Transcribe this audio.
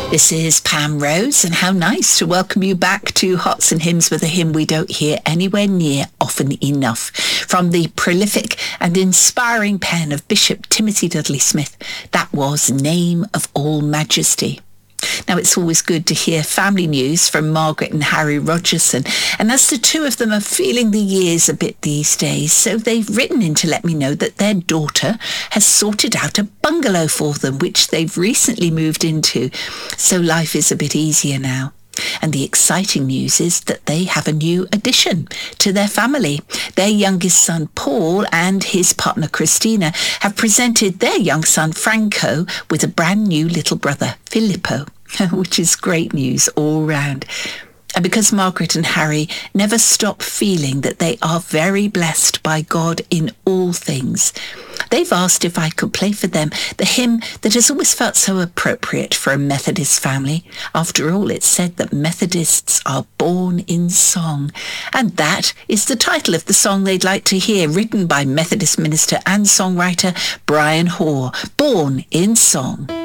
This is Pam Rose, and how nice to welcome you back to Hearts and Hymns with a hymn we don't hear anywhere near often enough. From the prolific and inspiring pen of Bishop Timothy Dudley Smith, that was Name of All Majesty. Now, it's always good to hear family news from Margaret and Harry Rogerson, and as the two of them are feeling the years a bit these days, so they've written in to let me know that their daughter has sorted out a bungalow for them, which they've recently moved into, so life is a bit easier now. And the exciting news is that they have a new addition to their family. Their youngest son, Paul, and his partner, Christina, have presented their young son, Franco, with a brand new little brother, Filippo, which is great news all round. And because Margaret and Harry never stop feeling that they are very blessed by God in all things, they've asked if I could play for them the hymn that has always felt so appropriate for a Methodist family. After all, it's said that Methodists are born in song. And that is the title of the song they'd like to hear, written by Methodist minister and songwriter Brian Hoare, Born in Song.